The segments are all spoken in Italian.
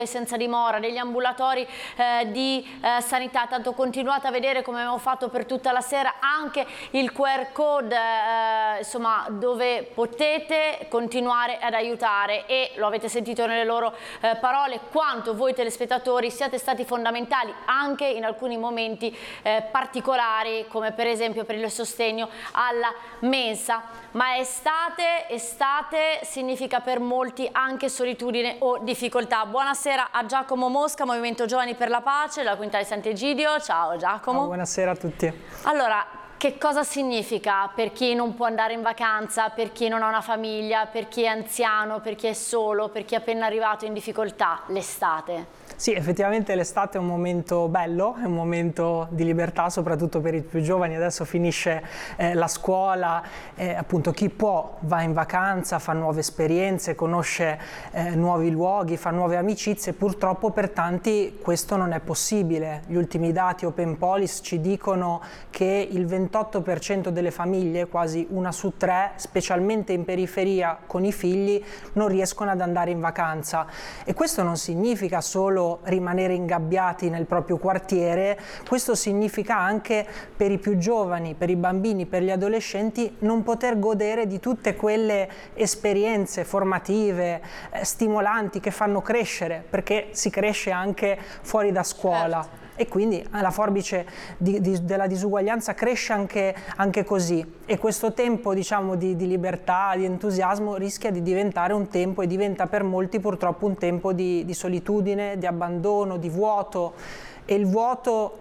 senza dimora, degli ambulatori di sanità. Tanto continuate a vedere, come abbiamo fatto per tutta la sera, anche il QR code insomma, dove potete continuare ad aiutare, e lo avete sentito nelle loro parole quanto voi telespettatori siate stati fondamentali anche in alcuni momenti particolari, come per esempio per il sostegno alla mensa. Ma estate significa per molti anche solitudine o difficoltà. Buonasera a Giacomo Mosca, Movimento Giovani per la Pace, della Comunità di Sant'Egidio. Ciao Giacomo. Ciao, buonasera a tutti. Allora, che cosa significa per chi non può andare in vacanza, per chi non ha una famiglia, per chi è anziano, per chi è solo, per chi è appena arrivato in difficoltà, l'estate? Sì, effettivamente l'estate è un momento bello, è un momento di libertà, soprattutto per i più giovani. Adesso finisce la scuola, appunto chi può va in vacanza, fa nuove esperienze, conosce nuovi luoghi, fa nuove amicizie. Purtroppo per tanti questo non è possibile. Gli ultimi dati Open Police ci dicono che il 28% delle famiglie, quasi una su tre, specialmente in periferia con i figli, non riescono ad andare in vacanza. E questo non significa solo rimanere ingabbiati nel proprio quartiere, questo significa anche per i più giovani, per i bambini, per gli adolescenti, non poter godere di tutte quelle esperienze formative, stimolanti, che fanno crescere, perché si cresce anche fuori da scuola. Certo. E quindi la forbice della disuguaglianza cresce anche così, e questo tempo, diciamo, di libertà, di entusiasmo rischia di diventare un tempo, e diventa per molti purtroppo un tempo di solitudine, di abbandono, di vuoto. E il vuoto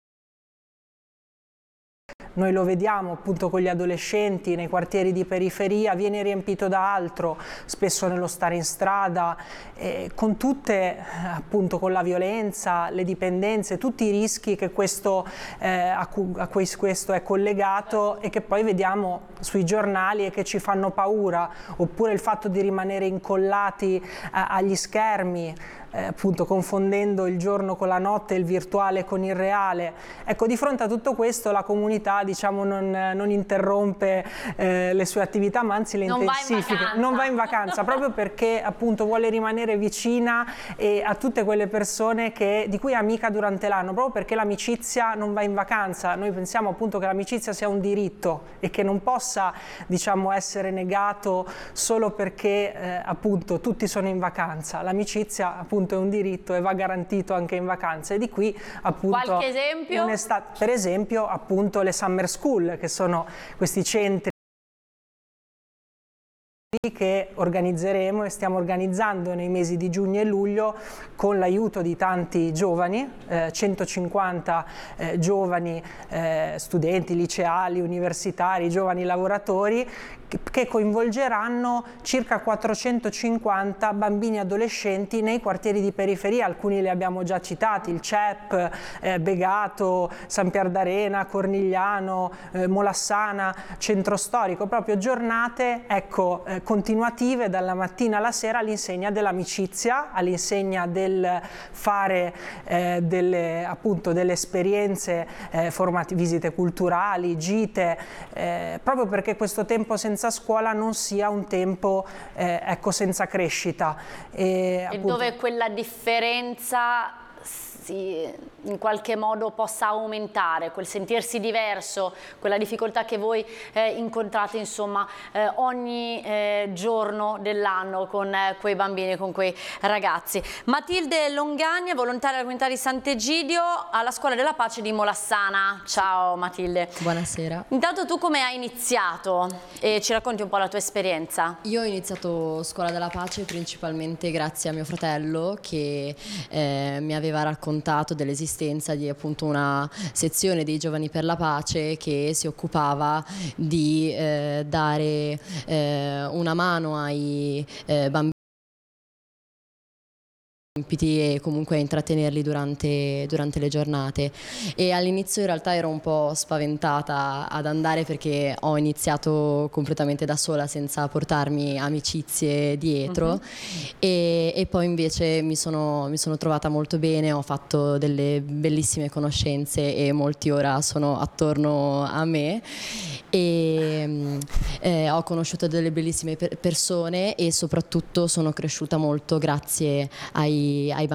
noi lo vediamo appunto con gli adolescenti nei quartieri di periferia, viene riempito da altro, spesso nello stare in strada, con tutte, appunto, con la violenza, le dipendenze, tutti i rischi che a cui questo è collegato, e che poi vediamo sui giornali e che ci fanno paura. Oppure il fatto di rimanere incollati agli schermi, appunto confondendo il giorno con la notte, il virtuale con il reale. Ecco, di fronte a tutto questo la comunità, diciamo, non interrompe le sue attività, ma anzi le intensifica. Non va in vacanza proprio perché appunto vuole rimanere vicina a tutte quelle persone di cui è amica durante l'anno, proprio perché l'amicizia non va in vacanza. Noi pensiamo appunto che l'amicizia sia un diritto e che non possa, diciamo, essere negato solo perché appunto tutti sono in vacanza. L'amicizia appunto è un diritto e va garantito anche in vacanza, e di qui appunto qualche esempio? Per esempio appunto le summer school, che sono questi centri che organizzeremo e stiamo organizzando nei mesi di giugno e luglio con l'aiuto di tanti giovani, 150 giovani studenti liceali, universitari, giovani lavoratori, che coinvolgeranno circa 450 bambini e adolescenti nei quartieri di periferia. Alcuni li abbiamo già citati: il CEP, Begato, San Pier d'Arena, Cornigliano, Molassana, Centro Storico. Proprio giornate, ecco, continuative dalla mattina alla sera, all'insegna dell'amicizia, all'insegna del fare appunto delle esperienze formative, visite culturali, gite, proprio perché questo tempo senza scuola non sia un tempo ecco, senza crescita. E dove quella differenza in qualche modo possa aumentare, quel sentirsi diverso, quella difficoltà che voi incontrate, insomma, ogni giorno dell'anno con quei bambini, con quei ragazzi. Matilde Longagna, volontaria della Comunità di Sant'Egidio alla Scuola della Pace di Molassana. Ciao Matilde. Buonasera. Intanto, tu come hai iniziato? E ci racconti un po' la tua esperienza? Io ho iniziato Scuola della Pace principalmente grazie a mio fratello, che mi aveva raccontato dell'esistenza di appunto una sezione dei Giovani per la Pace che si occupava di dare una mano ai bambini e comunque intrattenerli durante le giornate. E all'inizio in realtà ero un po' spaventata ad andare, perché ho iniziato completamente da sola senza portarmi amicizie dietro. E poi invece mi sono trovata molto bene, ho fatto delle bellissime conoscenze e molti ora sono attorno a me, e ho conosciuto delle bellissime persone, e soprattutto sono cresciuta molto grazie ai bambini